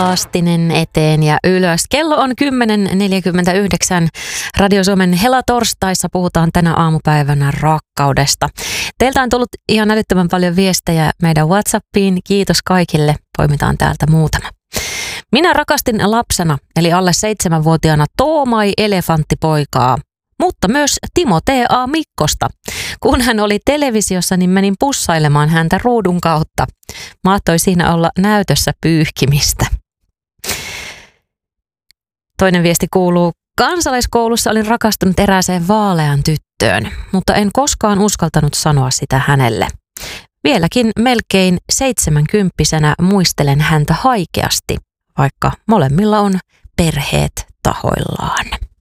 Laastinen eteen ja ylös. Kello on 10.49. Radio Suomen Helatorstaissa puhutaan tänä aamupäivänä rakkaudesta. Teiltä on tullut ihan älyttömän paljon viestejä meidän WhatsAppiin. Kiitos kaikille. Poimitaan täältä muutama. Minä rakastin lapsena, eli alle 7-vuotiaana Toomai elefanttipoikaa, mutta myös Timo T.A. Mikkosta. Kun hän oli televisiossa, niin menin pussailemaan häntä ruudun kautta. Maattoi siinä olla näytössä pyyhkimistä. Toinen viesti kuuluu: kansalaiskoulussa olin rakastunut erääseen vaalean tyttöön, mutta en koskaan uskaltanut sanoa sitä hänelle. Vieläkin melkein 70-vuotiaana muistelen häntä haikeasti, vaikka molemmilla on perheet tahoillaan.